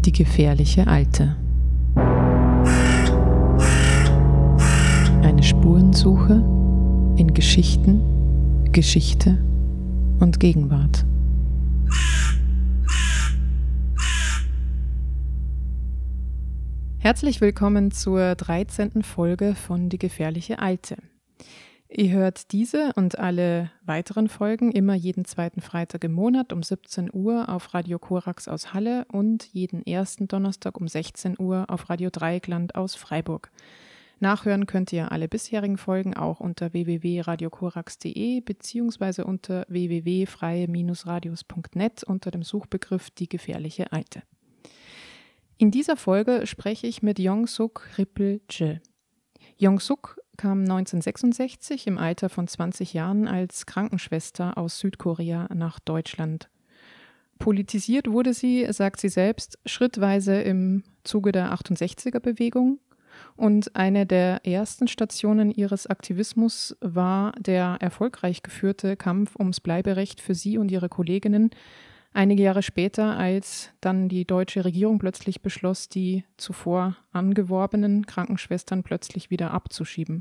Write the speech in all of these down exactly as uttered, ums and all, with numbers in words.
Die gefährliche Alte. Eine Spurensuche in Geschichten, Geschichte und Gegenwart. Herzlich willkommen zur dreizehnten Folge von Die gefährliche Alte. Ihr hört diese und alle weiteren Folgen immer jeden zweiten Freitag im Monat um siebzehn Uhr auf Radio Korax aus Halle und jeden ersten Donnerstag um sechzehn Uhr auf Radio Dreieckland aus Freiburg. Nachhören könnt ihr alle bisherigen Folgen auch unter w w w punkt radio korax punkt d e beziehungsweise unter w w w punkt freie radios punkt net unter dem Suchbegriff Die gefährliche Alte. In dieser Folge spreche ich mit Yongsuk Rippel-je. Yongsuk kam neunzehnhundertsechsundsechzig im Alter von zwanzig Jahren als Krankenschwester aus Südkorea nach Deutschland. Politisiert wurde sie, sagt sie selbst, schrittweise im Zuge der achtundsechziger-Bewegung und eine der ersten Stationen ihres Aktivismus war der erfolgreich geführte Kampf ums Bleiberecht für sie und ihre Kolleginnen einige Jahre später, als dann die deutsche Regierung plötzlich beschloss, die zuvor angeworbenen Krankenschwestern plötzlich wieder abzuschieben.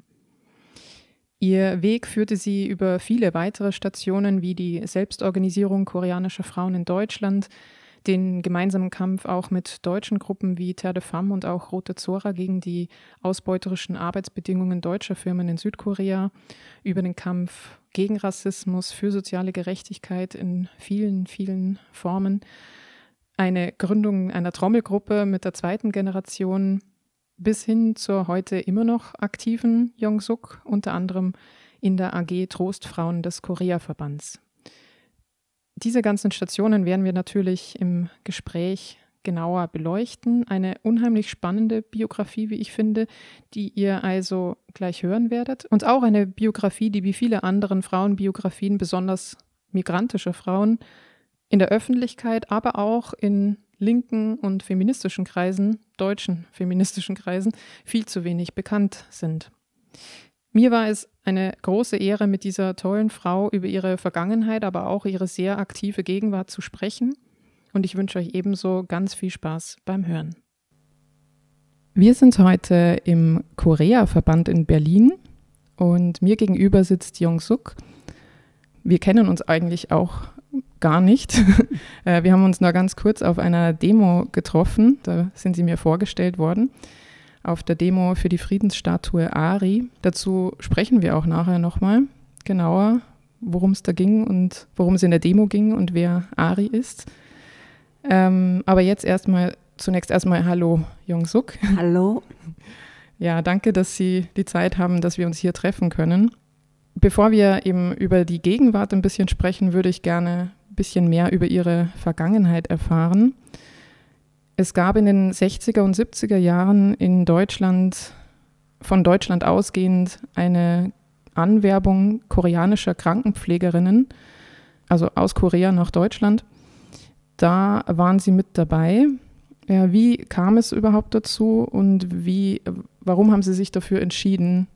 Ihr Weg führte sie über viele weitere Stationen wie die Selbstorganisierung koreanischer Frauen in Deutschland, den gemeinsamen Kampf auch mit deutschen Gruppen wie Terre de Femme und auch Rote Zora gegen die ausbeuterischen Arbeitsbedingungen deutscher Firmen in Südkorea, über den Kampf gegen Rassismus, für soziale Gerechtigkeit in vielen, vielen Formen, eine Gründung einer Trommelgruppe mit der zweiten Generation bis hin zur heute immer noch aktiven Yongsuk, unter anderem in der A G Trostfrauen des Korea-Verbands. Diese ganzen Stationen werden wir natürlich im Gespräch genauer beleuchten. Eine unheimlich spannende Biografie, wie ich finde, die ihr also gleich hören werdet. Und auch eine Biografie, die wie viele anderen Frauenbiografien, besonders migrantischer Frauen, in der Öffentlichkeit, aber auch in linken und feministischen Kreisen, deutschen feministischen Kreisen, viel zu wenig bekannt sind. Mir war es eine große Ehre, mit dieser tollen Frau über ihre Vergangenheit, aber auch ihre sehr aktive Gegenwart zu sprechen. Und ich wünsche euch ebenso ganz viel Spaß beim Hören. Wir sind heute im Korea-Verband in Berlin und mir gegenüber sitzt Yongsuk. Wir kennen uns eigentlich auch gar nicht. Wir haben uns nur ganz kurz auf einer Demo getroffen, da sind sie mir vorgestellt worden. Auf der Demo für die Friedensstatue Ari. Dazu sprechen wir auch nachher nochmal genauer, worum es da ging und worum es in der Demo ging und wer Ari ist. Ähm, aber jetzt erstmal, zunächst erstmal Hallo Yongsuk. Hallo. Ja, danke, dass Sie die Zeit haben, dass wir uns hier treffen können. Bevor wir eben über die Gegenwart ein bisschen sprechen, würde ich gerne ein bisschen mehr über Ihre Vergangenheit erfahren. Es gab in den sechziger und siebziger Jahren in Deutschland, von Deutschland ausgehend, eine Anwerbung koreanischer Krankenpflegerinnen, also aus Korea nach Deutschland. Da waren Sie mit dabei. Ja, wie kam es überhaupt dazu und wie, warum haben Sie sich dafür entschieden?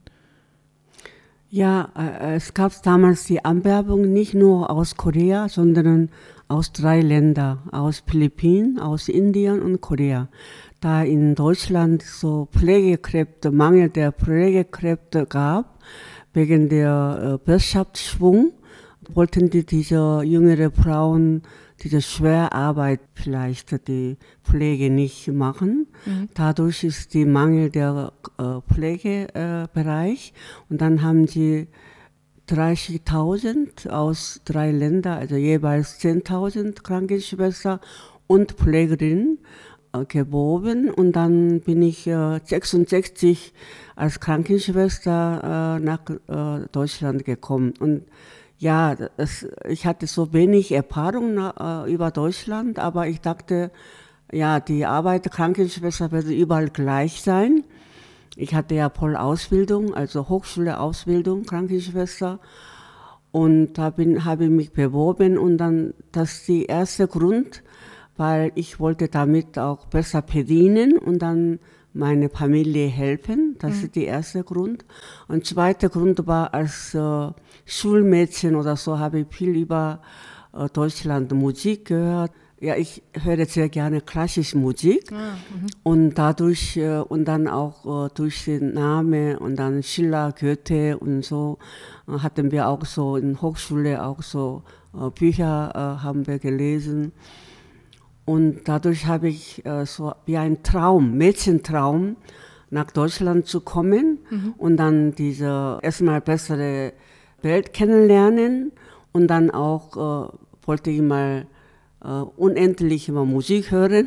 Ja, äh, es gab damals die Anwerbung nicht nur aus Korea, sondern aus drei Ländern, aus Philippinen, aus Indien und Korea. Da in Deutschland so Pflegekräfte, Mangel der Pflegekräfte gab, wegen der äh, Wirtschaftsschwung, wollten die diese jüngere Frauen diese schwere Arbeit vielleicht die Pflege nicht machen. Mhm. Dadurch ist die Mangel der äh, Pflegebereich äh, und dann haben sie dreißigtausend aus drei Ländern, also jeweils zehntausend Krankenschwestern und Pflegerinnen äh, geworben und dann bin ich äh, sechsundsechzig als Krankenschwester äh, nach äh, Deutschland gekommen und ja, das, ich hatte so wenig Erfahrung äh, über Deutschland, aber ich dachte, ja, die Arbeit der Krankenschwester würde überall gleich sein. Ich hatte ja voll Ausbildung, also Hochschule-Ausbildung, Krankenschwester. Und da bin, habe ich mich beworben und dann, das ist der erste Grund, weil ich wollte damit auch besser verdienen und dann meine Familie helfen. Das mhm. ist der erste Grund. Und zweiter Grund war, als äh, Schulmädchen oder so habe ich viel über äh, Deutschland Musik gehört. ja, ich höre sehr gerne klassische Musik Ah, und dadurch äh, und dann auch äh, durch den Namen und dann Schiller, Goethe und so äh, hatten wir auch so in der Hochschule auch so äh, Bücher äh, haben wir gelesen und dadurch habe ich äh, so wie ein Traum, Mädchentraum, nach Deutschland zu kommen und dann diese erstmal bessere Welt kennenlernen und dann auch äh, wollte ich mal Uh, unendlich immer Musik hören,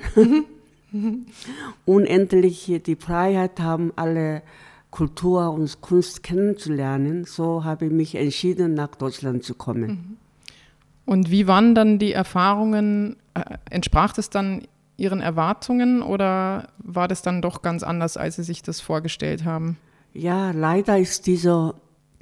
unendlich die Freiheit haben, alle Kultur und Kunst kennenzulernen. So habe ich mich entschieden, nach Deutschland zu kommen. Und wie waren dann die Erfahrungen? Äh, entsprach das dann Ihren Erwartungen oder war das dann doch ganz anders, als Sie sich das vorgestellt haben? Ja, leider ist dieser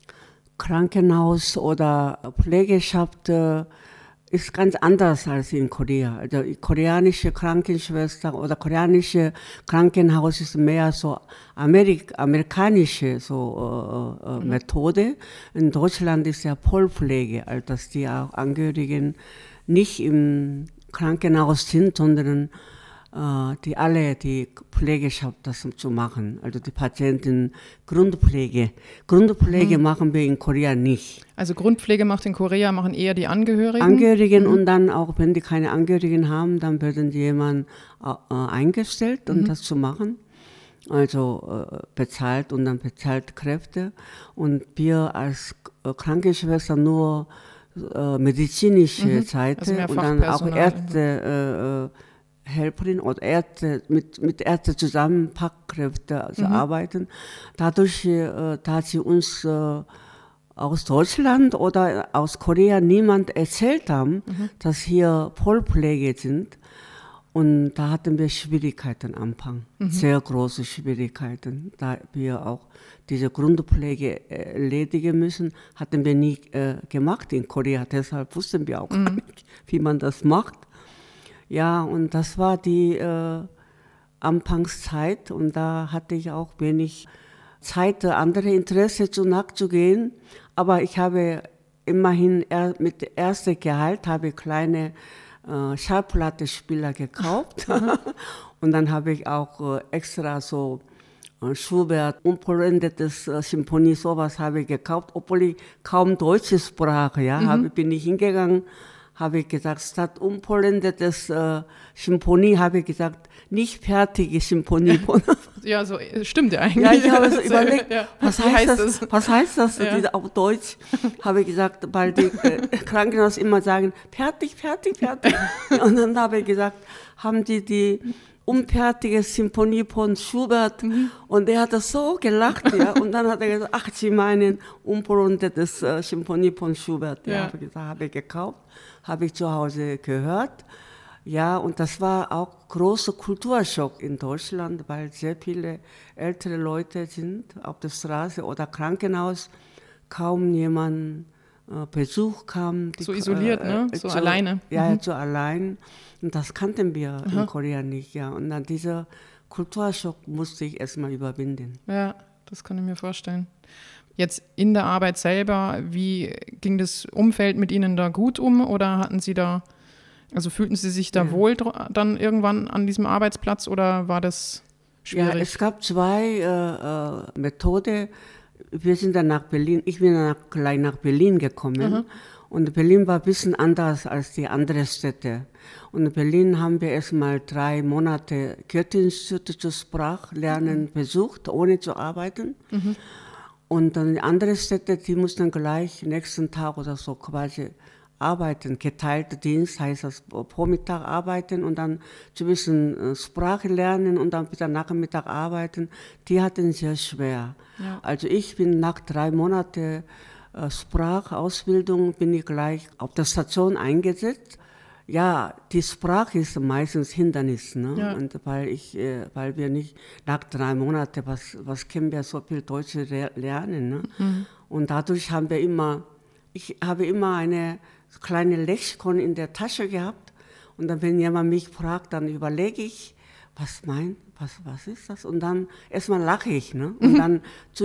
Krankenhaus oder Pflegeschaft äh, ist ganz anders als in Korea. Also die koreanische Krankenschwester oder koreanische Krankenhaus ist mehr so Amerik amerikanische so, äh, äh, mhm. Methode. In Deutschland ist ja Vollpflege, also dass die auch Angehörigen nicht im Krankenhaus sind, sondern äh, die alle die Pflegeschaft das zu machen. Also die Patienten Grundpflege. Grundpflege mhm. machen wir in Korea nicht. Also Grundpflege macht in Korea, machen eher die Angehörigen? Angehörigen mhm. und dann auch, wenn die keine Angehörigen haben, dann werden die jemand äh, eingestellt, um mhm. das zu machen. Also äh, bezahlt und dann bezahlt Kräfte. Und wir als äh, Krankenschwester nur äh, medizinische mhm. Seite also und dann auch Ärzte, äh, Helferin oder Ärzte, mit, mit Ärzten zusammen Fachkräfte also mhm. arbeiten. Dadurch, äh, da sie uns äh, aus Deutschland oder aus Korea niemand erzählt haben, mhm. dass hier Vollpflege sind. Und da hatten wir Schwierigkeiten am Anfang, mhm. sehr große Schwierigkeiten. Da wir auch diese Grundpflege erledigen müssen, hatten wir nie äh, gemacht in Korea. Deshalb wussten wir auch mhm. gar nicht, wie man das macht. Ja, und das war die äh, Anfangszeit und da hatte ich auch wenig Zeit, andere Interesse zu nachzugehen. Aber ich habe immerhin er, mit dem ersten Gehalt habe ich kleine äh, Schallplattenspieler gekauft. Und dann habe ich auch äh, extra so äh, Schubert, unvollendetes äh, Symphonie, sowas habe ich gekauft, obwohl ich kaum Deutsch sprach. Ja, mhm. habe, bin ich hingegangen, habe ich gesagt, statt unvollendetes äh, Symphonie habe ich gesagt, nicht fertige Symphonie. Ja, so stimmt ja eigentlich. Ja, ich habe so überlegt, ja. was, heißt heißt das, das? was heißt das ja. auf Deutsch? Habe ich gesagt, weil die äh, Krankenhaus immer sagen, fertig, fertig, fertig. Und dann habe ich gesagt, haben die die unfertige Symphonie von Schubert mhm. und er hat das so gelacht, ja. Und dann hat er gesagt, ach, Sie meinen unvollendetes äh, Symphonie von Schubert. Ja, ja. habe ich gesagt, habe ich gekauft, habe ich zu Hause gehört. Ja, und das war auch großer Kulturschock in Deutschland, weil sehr viele ältere Leute sind auf der Straße oder Krankenhaus, kaum jemand äh, Besuch kam. Die, so isoliert, äh, ne? So, so alleine. Ja, mhm. so allein. Und das kannten wir Aha. in Korea nicht, ja. Und dann dieser Kulturschock musste ich erstmal überwinden. Ja, das kann ich mir vorstellen. Jetzt in der Arbeit selber, wie ging das Umfeld mit Ihnen da gut um oder hatten Sie da, also fühlten Sie sich da ja. wohl dann irgendwann an diesem Arbeitsplatz oder war das schwierig? Ja, es gab zwei äh, äh, Methoden. Wir sind dann nach Berlin, ich bin dann gleich nach Berlin gekommen. Aha. Und Berlin war ein bisschen anders als die anderen Städte. Und in Berlin haben wir erstmal drei Monate Goethe-Institut zur Sprachlernen mhm. besucht, ohne zu arbeiten. Mhm. Und dann in andere Städte, die mussten gleich nächsten Tag oder so quasi arbeiten. Geteilter Dienst heißt das, Vormittag arbeiten und dann zu bisschen äh, Sprache lernen und dann wieder Nachmittag arbeiten. Die hatten es sehr schwer. Ja. Also ich bin nach drei Monaten äh, Sprachausbildung, bin ich gleich auf der Station eingesetzt. Ja, die Sprache ist meistens Hindernis, ne? Ja. Und weil ich, äh, weil wir nicht nach drei Monaten, was, was können wir so viel Deutsch lernen, ne? Mhm. Und dadurch haben wir immer, ich habe immer eine kleine Lexikon in der Tasche gehabt und dann, wenn jemand mich fragt, dann überlege ich, was meint, was, was ist das? Und dann erstmal lache ich, ne? Und dann, zu,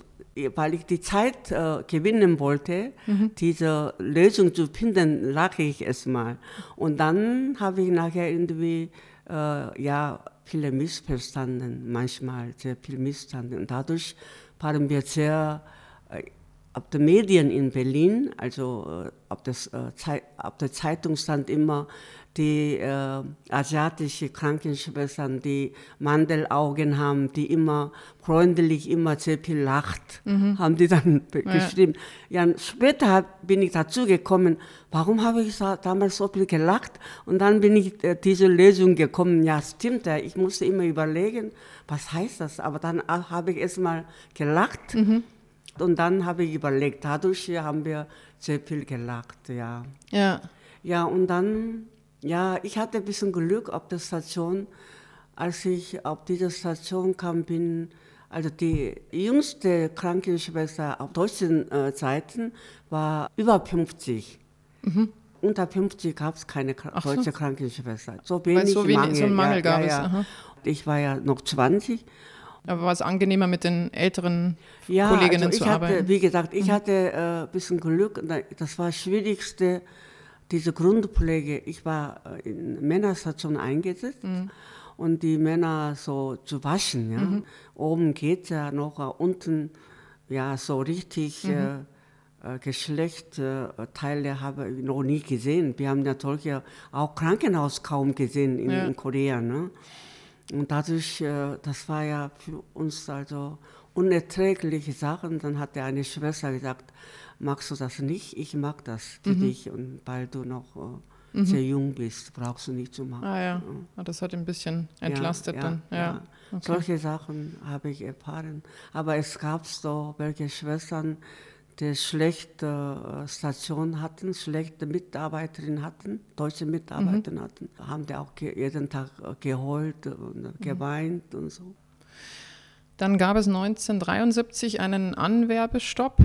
weil ich die Zeit äh, gewinnen wollte, mhm. diese Lösung zu finden, lache ich erstmal. Und dann habe ich nachher irgendwie, äh, ja, viele missverstanden, manchmal sehr viel missverstanden. Und dadurch waren wir sehr, äh, auf den Medien in Berlin, also äh, auf, das, äh, Zei- auf der Zeitung stand immer, die äh, asiatische Krankenschwestern, die Mandelaugen haben, die immer freundlich, immer sehr viel lacht, mhm. haben die dann ja. geschrieben. Ja, später hab, bin ich dazu gekommen, warum habe ich da, damals so viel gelacht? Und dann bin ich äh, diese Lösung gekommen, ja stimmt, ja, ich musste immer überlegen, was heißt das? Aber dann habe ich erst mal gelacht mhm. und dann habe ich überlegt, dadurch haben wir sehr viel gelacht, ja. Ja, ja und dann... Ja, ich hatte ein bisschen Glück auf der Station. Als ich auf diese Station kam, bin, also die jüngste Krankenschwester auf deutschen äh, Seiten war über fünfzig. Mhm. Unter fünfzig gab es keine Ach deutsche so. Krankenschwester. So wenig, so, wenig Mangel. so einen Mangel ja, gab ja, es. Ja. Aha. Ich war ja noch zwanzig. Aber war es angenehmer, mit den älteren ja, Kolleginnen also ich zu hatte, arbeiten? Wie gesagt, ich mhm. hatte äh, ein bisschen Glück. Das war das Schwierigste. Diese Grundpflege, ich war in Männerstation eingesetzt mhm. und die Männer so zu waschen, ja. Mhm. Oben geht ja noch, unten ja so richtig mhm. äh, Geschlechtsteile habe ich noch nie gesehen. Wir haben ja solche auch Krankenhaus kaum gesehen in, ja. in Korea, ne? Und dadurch, äh, das war ja für uns also unerträgliche Sachen. Dann hat eine Schwester gesagt, magst du das nicht? Ich mag das für mhm. dich. Und weil du noch äh, mhm. sehr jung bist, brauchst du nicht zu machen. Ah ja, ja. Das hat ein bisschen entlastet ja, dann. Ja. Ja. Okay. Solche Sachen habe ich erfahren. Aber es gab so welche Schwestern, die schlechte Station hatten, schlechte Mitarbeiterinnen hatten, deutsche Mitarbeiterinnen mhm. hatten, haben die auch jeden Tag geheult und geweint mhm. und so. Dann gab es neunzehnhundertdreiundsiebzig einen Anwerbestopp.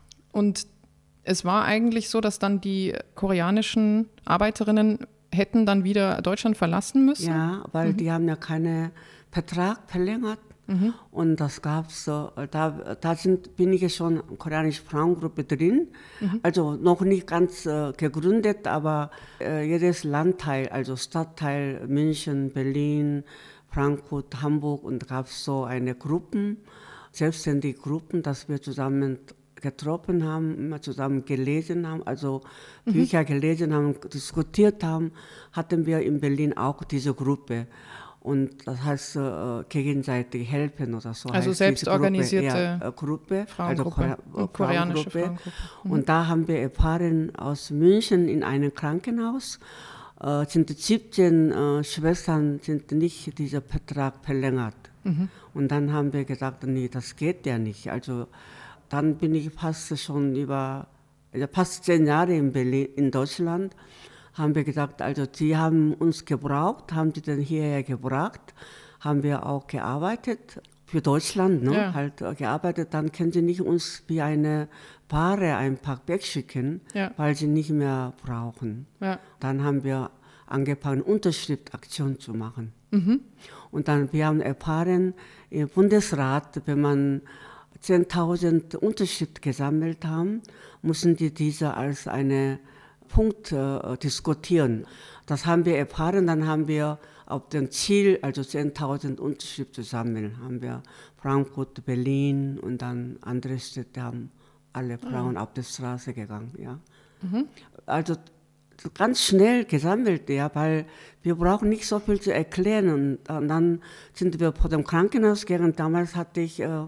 Und es war eigentlich so, dass dann die koreanischen Arbeiterinnen hätten dann wieder Deutschland verlassen müssen? Ja, weil mhm. die haben ja keinen Vertrag verlängert. Mhm. Und das gab es, so, da, da sind, bin ich ja schon in der koreanischen Frauengruppe drin. Mhm. Also noch nicht ganz äh, gegründet, aber äh, jedes Landteil, also Stadtteil München, Berlin, Frankfurt, Hamburg, und da gab es so eine Gruppen, selbstständige Gruppen, dass wir zusammen getroffen haben, immer zusammen gelesen haben, also Bücher mhm. gelesen haben, diskutiert haben, hatten wir in Berlin auch diese Gruppe. Und das heißt äh, gegenseitig helfen oder so. Also selbstorganisierte Gruppe, ja, Gruppe, Frauengruppe, also koreanische Frauengruppe. Mhm. Und da haben wir erfahren, aus München in einem Krankenhaus äh, sind siebzehn äh, Schwestern sind nicht dieser Vertrag verlängert. Mhm. Und dann haben wir gesagt, nee, das geht ja nicht. Also dann bin ich fast schon über, also fast zehn Jahre in Berlin, in Deutschland, haben wir gesagt, also die haben uns gebraucht, haben die dann hierher gebracht, haben wir auch gearbeitet für Deutschland, ne? Ja. Halt gearbeitet, dann können sie nicht uns wie eine Ware einfach wegschicken, ja. weil sie nicht mehr brauchen. Ja. Dann haben wir angefangen, Unterschriftaktion zu machen. Mhm. Und dann, wir haben erfahren, im Bundesrat, wenn man zehntausend Unterschriften gesammelt haben, mussten die diese als einen Punkt äh, diskutieren. Das haben wir erfahren, dann haben wir auf dem Ziel, also zehntausend Unterschriften zu sammeln, haben wir Frankfurt, Berlin und dann andere Städte haben alle Frauen ah. auf die Straße gegangen. Ja. Mhm. Also ganz schnell gesammelt, ja, weil wir brauchen nicht so viel zu erklären. Und, und dann sind wir vor dem Krankenhaus gegangen. Damals hatte ich äh,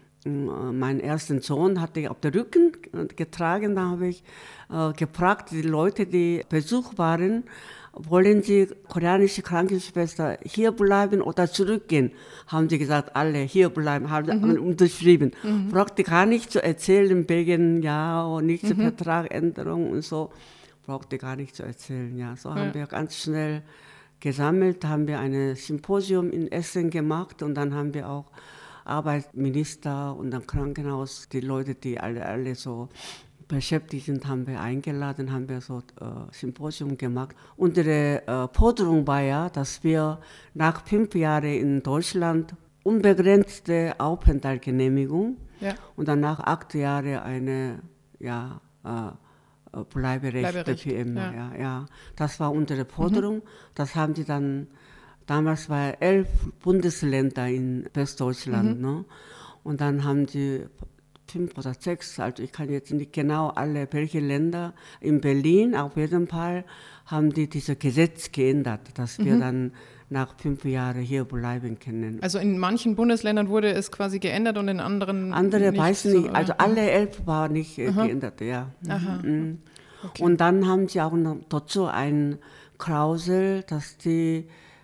meinen ersten Sohn hatte ich auf den Rücken getragen. Da habe ich äh, gefragt, die Leute, die Besuch waren, wollen Sie koreanische Krankenschwester hier bleiben oder zurückgehen? Haben sie gesagt, alle hier bleiben, haben mhm. unterschrieben. Mhm. Brauchte gar nicht zu erzählen wegen ja und nicht mhm. Vertragänderung und so. Brauchte gar nicht zu erzählen. Ja, so ja. haben wir ganz schnell gesammelt, haben wir ein Symposium in Essen gemacht und dann haben wir auch Arbeitsminister und dann Krankenhaus, die Leute, die alle, alle so Beschäftigten haben wir eingeladen, haben wir so äh, Symposium gemacht. Unsere äh, Forderung war ja, dass wir nach fünf Jahren in Deutschland unbegrenzte Aufenthaltsgenehmigung ja. und dann nach acht Jahren eine ja, äh, Bleiberecht, Bleiberecht für immer. Ja. Ja, ja. Das war unsere Forderung. Mhm. Das haben die dann, damals waren elf Bundesländer in Westdeutschland. Mhm. Ne? Und dann haben die fünf oder sechs, also ich kann jetzt nicht genau alle, welche Länder, in Berlin auf jeden Fall haben die dieses Gesetz geändert, dass mhm. wir dann nach fünf Jahren hier bleiben können. Also in manchen Bundesländern wurde es quasi geändert und in anderen Andere nicht weiß so, nicht, also alle elf waren nicht äh, geändert, ja. Aha. Mhm. Okay. Und dann haben sie auch noch dazu eine Klausel, dass die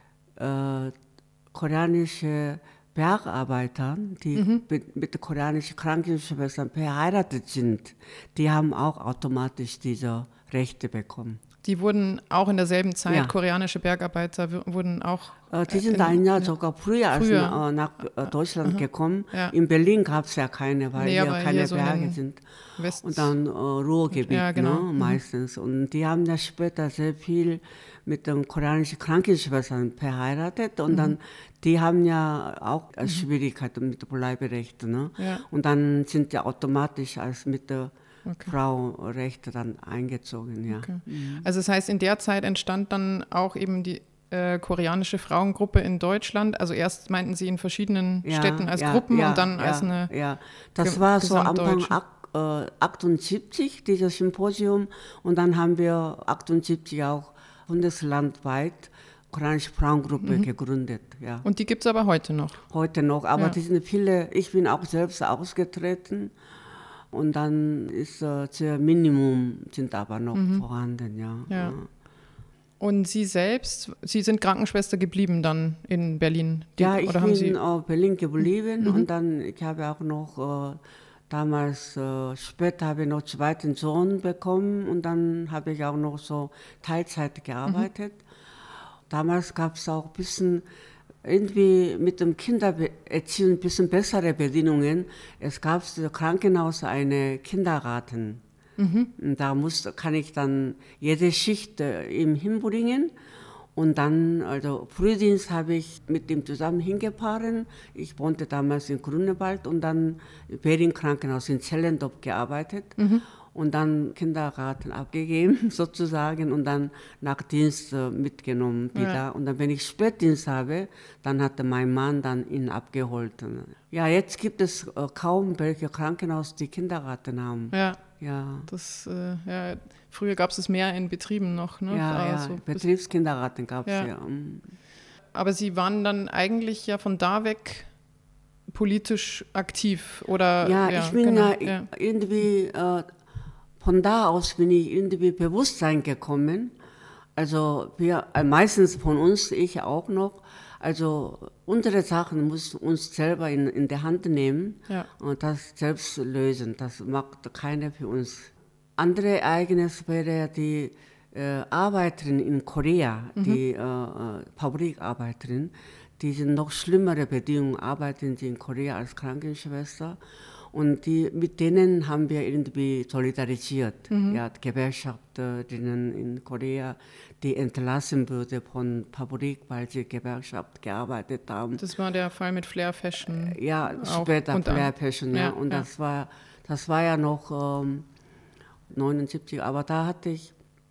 äh, koreanische Bergarbeiter, die mhm. mit, mit den koreanischen Krankenschwestern verheiratet sind, die haben auch automatisch diese Rechte bekommen. Die wurden auch in derselben Zeit, ja. koreanische Bergarbeiter wurden auch... Äh, die sind ein Jahr sogar früher, früher. als äh, nach äh, Deutschland Aha. gekommen. Ja. In Berlin gab es ja keine, weil nee, hier keine hier Berge so sind. West und dann äh, Ruhrgebiet ja, genau. ne, meistens. Mhm. Und die haben ja später sehr viel mit den koreanischen Krankenschwestern verheiratet. Und mhm. dann, die haben ja auch mhm. Schwierigkeiten mit dem Bleiberecht. Ne? Ja. Und dann sind die automatisch als mit der Okay. Frauenrechte dann eingezogen, ja. Okay. Mhm. Also das heißt, in der Zeit entstand dann auch eben die äh, koreanische Frauengruppe in Deutschland. Also erst meinten Sie in verschiedenen ja, Städten als ja, Gruppen ja, und dann ja, als eine Ja, das Ge- war so Anfang äh, achtundsiebzig, dieses Symposium. Und dann haben wir achtundsiebzig auch bundeslandweit koreanische Frauengruppe mhm. gegründet. Ja. Und die gibt es aber heute noch? Heute noch, aber ja. die sind viele, ich bin auch selbst ausgetreten. Und dann ist äh, das Minimum sind aber noch mhm. vorhanden, ja. ja. Und Sie selbst, Sie sind Krankenschwester geblieben dann in Berlin? Die, ja, ich oder bin haben Sie in Berlin geblieben mhm. und dann, ich habe auch noch, äh, damals, äh, später habe ich noch einen zweiten Sohn bekommen und dann habe ich auch noch so Teilzeit gearbeitet. Mhm. Damals gab es auch ein bisschen irgendwie mit dem Kindererziehung ein bisschen bessere Bedingungen. Es gab im Krankenhaus einen Kindergarten. Mhm. Da muss, kann ich dann jede Schicht äh, ihm hinbringen. Und dann, also Frühdienst habe ich mit ihm zusammen hingefahren. Ich wohnte damals in Grunewald und dann im Berlin-Krankenhaus in Zellendorf gearbeitet. Mhm. Und dann Kindergarten abgegeben sozusagen und dann nach Dienst äh, mitgenommen wieder. Ja. Und dann, wenn ich Spätdienst habe, dann hatte mein Mann dann ihn abgeholt. Ja, jetzt gibt es äh, kaum welche Krankenhaus, die Kindergarten haben. Ja, ja. Das, äh, ja früher gab es es mehr in Betrieben noch. Ne? Ja, also ja. Betriebskindergarten gab es ja. ja. Aber Sie waren dann eigentlich ja von da weg politisch aktiv, oder? Ja, ja ich bin genau, ja, ja irgendwie... Äh, Von da aus bin ich irgendwie Bewusstsein gekommen. Also wir, meistens von uns, ich auch noch. Also unsere Sachen muss uns selber in, in die Hand nehmen ja. und das selbst lösen. Das macht keiner für uns. Andere Ereignis wäre die äh, Arbeiterin in Korea, mhm. die äh, Fabrikarbeiterin. Die sind noch schlimmere Bedingungen, arbeiten sie in Korea als Krankenschwester. Und die, mit denen haben wir irgendwie solidarisiert. Mhm. Ja, Gewerkschafterinnen in Korea, die entlassen wurde von Fabrik, weil sie Gewerkschaft gearbeitet haben. Das war der Fall mit Flair Fashion. Ja, später Flair Fashion, ja. ja. Und ja. Das, war, das war ja noch ähm, neunundsiebzig, aber da hatte ich,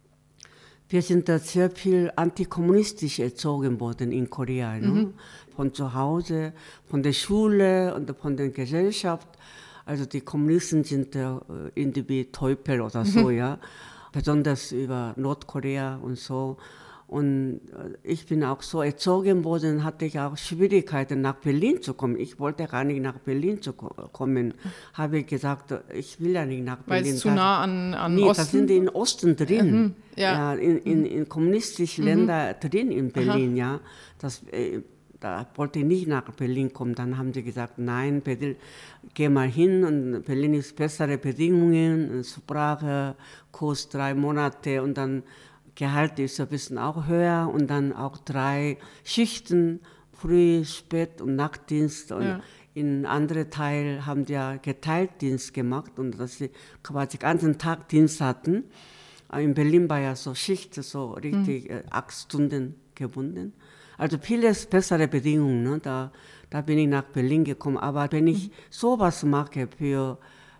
wir sind da sehr viel antikommunistisch erzogen worden in Korea. Mhm. Ne? Von zu Hause, von der Schule und von der Gesellschaft. Also die Kommunisten sind äh, irgendwie Teufel oder so, mhm. ja. Besonders über Nordkorea und so. Und äh, ich bin auch so erzogen worden, hatte ich auch Schwierigkeiten, nach Berlin zu kommen. Ich wollte gar nicht nach Berlin zu ko- kommen. Habe ich gesagt, ich will ja nicht nach Berlin. Weil es zu nah an, an nee, Osten? Da sind die in Osten drin. Mhm. Ja. Ja, in, in, in kommunistischen mhm. Ländern drin in Berlin, Aha. ja. Das, äh, Da wollte ich nicht nach Berlin kommen. Dann haben sie gesagt, nein, Berlin, geh mal hin. Und Berlin ist bessere Bedingungen, Sprache, Kurs drei Monate und dann Gehalt ist ein bisschen auch höher und dann auch drei Schichten, Früh-, Spät- und Nachtdienst. Und ja. In anderen Teil haben die ja geteilt Dienst gemacht und dass sie quasi ganzen Tag Dienst hatten. In Berlin war ja so Schicht, so richtig mhm. acht Stunden gebunden. Also vieles bessere Bedingungen. Ne? Da, da bin ich nach Berlin gekommen. Aber wenn ich mhm. sowas mache für